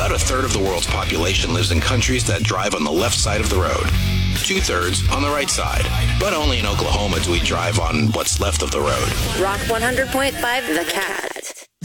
About a third of the world's population lives in countries that drive on the left side of the road. 2/3 on the right side. But only in Oklahoma do we drive on what's left of the road. Rock 100.5 The Cat.